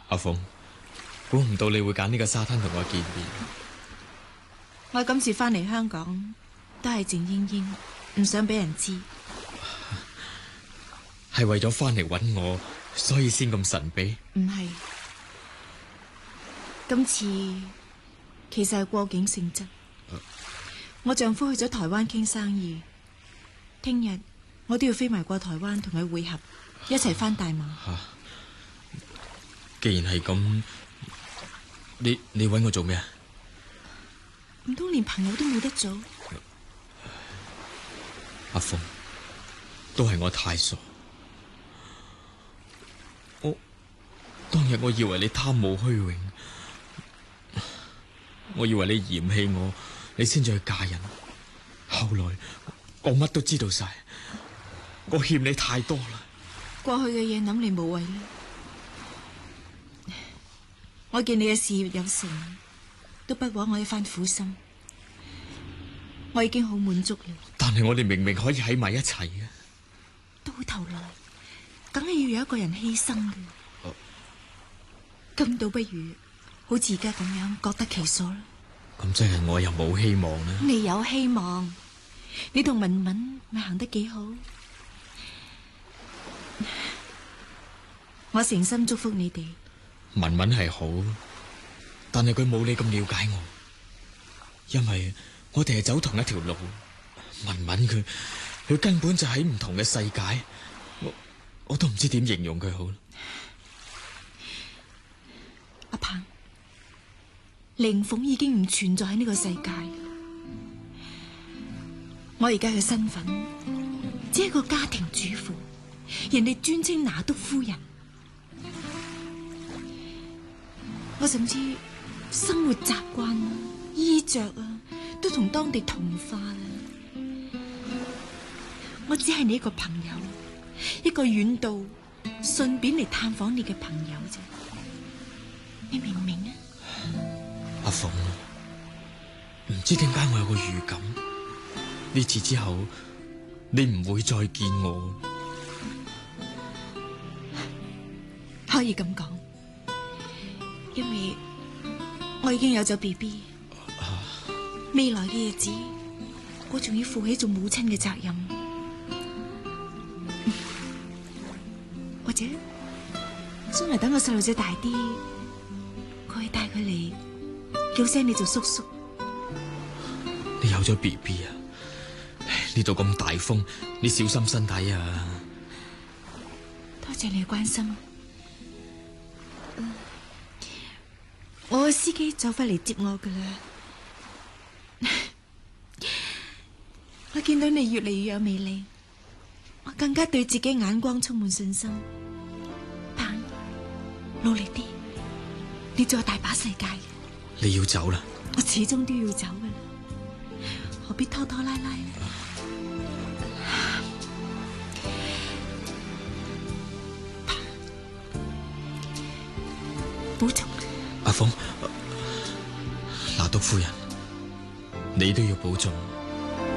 阿鳳，估唔到你會揀呢個沙灘同我見面。 我今次翻嚟香港都係靜英英，唔想俾人知。 係為咗翻嚟揾我，所以先咁神秘？ 唔係，今次其實係過境性質。我丈夫去咗台灣傾生意，聽日我都要飛埋過台灣同佢會合，一齊翻大馬。 既然係咁，你揾我做咩啊？ 唔通連朋友都冇得做？ 阿鳳，都係我太傻。當日我以為你貪慕虛榮，我以為你嫌棄我，你先至去嫁人。後來我乜都知道晒，我欠你太多啦。 過去嘅嘢諗你無謂啦。我見你嘅事業有成，都不枉我一番苦心。我已經好滿足了。 但係我哋明明可以喺埋一齊嘅， 到頭來梗係要有一個人犧牲嘅。咁倒不如好似而家咁樣各得其所啦。 咁即係我又冇希望啦。 你有希望，你同文文咪行得幾好。我誠心祝福你哋。 文文係好，但係佢冇你咁了解我，因為我哋係走同一條路。文文佢根本就喺唔同嘅世界，我都唔知點形容佢好。 阿鵬，靈鳳已經唔存在喺呢個世界。我而家嘅身份只係個家庭主婦，人哋尊稱拿督夫人。我甚至生活習慣啊、衣着啊，都同當地同化啦。我只係你一個朋友，一個遠道順便嚟探訪你嘅朋友啫。你明唔明啊？ 阿鳳，唔知點解我有個預感，呢次之後你唔會再見我。 可以咁講，因為我已經有咗 BB， 未來嘅日子我仲要負起做母親嘅責任。或者將來等個細路仔大啲，我會帶佢嚟叫聲你做叔叔。 你有咗 BB 啊？呢度咁大風，你小心身體啊！ 多謝你嘅關心。我嘅司機就快嚟接我噶啦。我見到你越嚟越有魅力，我更加對自己眼光充滿信心。彭，努力啲，你仲有大把世界。 你要走啦？ 我始終都要走噶啦，何必拖拖拉拉呢？保重。 阿鳳，拿督夫人，你都要保重。